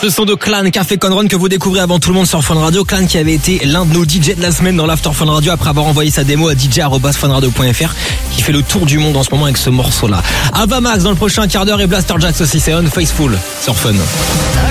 Ce son de Clan, Café Conron, que vous découvrez avant tout le monde sur Fun Radio. Clan qui avait été l'un de nos DJ de la semaine dans l'After Fun Radio après avoir envoyé sa démo à dj@funradio.fr, qui fait le tour du monde en ce moment avec ce morceau-là. Ava Max dans le prochain quart d'heure et Blaster Jacks aussi, c'est On Faceful sur Fun.